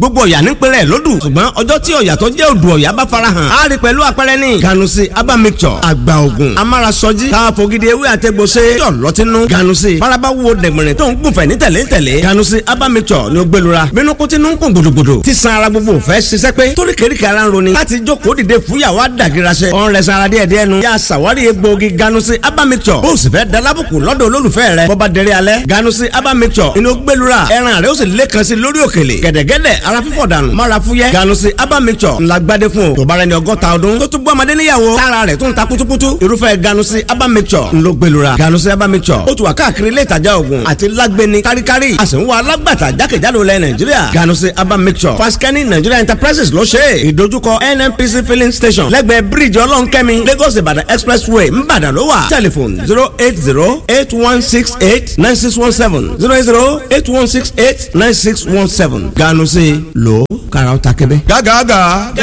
gbogbo ọ̀yà nípínlẹ̀ lódù ṣùgbọ́n ọjọ́ tí ọ̀yà tó jẹ́ odò ọ̀yà bá farahàn á rí pẹ̀lú àpẹẹrẹ ní Ganusi Aba Mixture àgbà ògùn amárasọjí káfogidi ewé àtẹgbọsẹ yọ lọtínú Ganusi faraba wo dẹ̀gbẹ̀rẹ̀ tó ń gùnfẹ̀ ní tẹ̀lé Ganusi Aba Mixture ni ó gbẹlura bínú kó tinú ń kún gbòdògbòdò tí san ara gbogbo fẹ́ ṣiṣẹ́ pé torí kéríkì ara ń roni láti jókòó dìde fúyàwó àdàgìrasẹ ọ̀n rẹ̀ sanra díẹ̀ nu yà sàwárí egbòogi Ganusi Aba Mixture bó o sì fẹ́ dalábùkù lọ́dọ̀ olólùfẹ́ rẹ bọ́ba dẹrẹ́ alẹ́ Ganusi Aba Mixture inú gbẹlura ẹran rẹ ó sì lẹ́kan sí lórí òkèlè gẹ̀dẹ̀gẹ̀dẹ̀ ara fífọ̀ dànù mára fúyẹ́ Ganusi Aba Mixture ńlá gbadé fún o tó bá rẹ ní 100 ọdún tó tún bọ́ ọmọdé níyàwó tára rẹ̀ tún ta kutukutu irúfẹ́ Ganusi Aba Mixture ńlọ gbẹlura Ganusi Aba Mixture ó tún wà káàkiri ilé ìtajà oògùn àti lágbẹni káríkárí a sì ń wá alágbàtà jákèjádò lẹ Nàìjíríà Ganusi Aba Mixture Faskani Nigeria Enterprises ló ṣe é ìdojúkọ NNPC filling station lẹ́gbẹ̀ẹ́ bíríìjì ọlọ́nkẹ́mi Lagos Ìbàdàn expressway ńbàdàn ló wà tẹlifon 08081689617 08081689617 Ganusi lò kàrà ó ta kébé. gágàgà.